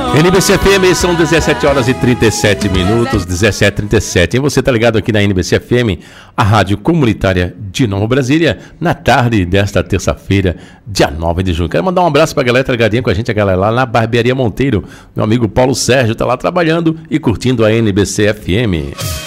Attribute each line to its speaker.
Speaker 1: NBC FM, são 17 horas e 37 minutos, 17h37. E você tá ligado aqui na NBC FM, a rádio comunitária de Nova Brasília, na tarde desta terça-feira, dia 9 de junho. Quero mandar um abraço pra galera ligadinha com a gente, a galera lá na Barbearia Monteiro. Meu amigo Paulo Sérgio tá lá trabalhando e curtindo a NBC FM.